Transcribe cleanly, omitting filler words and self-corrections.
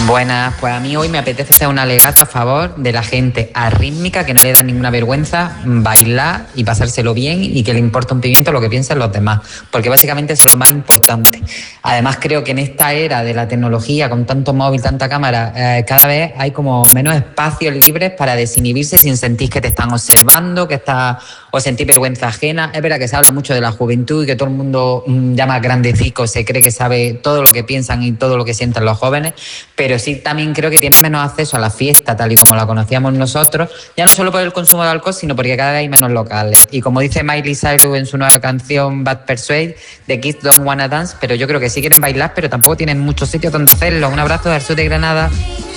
Buenas, pues a mí hoy me apetece ser un alegato a favor de la gente arrítmica que no le da ninguna vergüenza bailar y pasárselo bien y que le importa un pimiento lo que piensan los demás, porque básicamente es lo más importante. Además creo que en esta era de la tecnología, con tanto móvil, tanta cámara, cada vez hay como menos espacios libres para desinhibirse sin sentir que te están observando, o sentir vergüenza ajena. Es verdad que se habla mucho de la juventud y que todo el mundo ya más grandecico se cree que sabe todo lo que piensan y todo lo que sienten los jóvenes, pero sí también creo que tienen menos acceso a la fiesta tal y como la conocíamos nosotros, ya no solo por el consumo de alcohol, sino porque cada vez hay menos locales. Y como dice Miley Cyrus en su nueva canción Bad Persuade, The Kids Don't Wanna Dance, pero yo creo que sí quieren bailar, pero tampoco tienen muchos sitios donde hacerlo. Un abrazo del sur de Granada.